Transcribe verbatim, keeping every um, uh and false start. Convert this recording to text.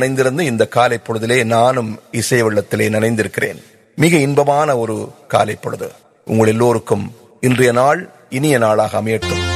நனைந்திருந்து இந்த காலை பொழுதிலே நானும் இசை வெள்ளத்திலே நனைந்திருக்கிறேன். மிக இன்பமான ஒரு காலை பொழுது. உங்கள் எல்லோருக்கும் இன்றைய நாள் இனிய நாளாக அமையட்டும்.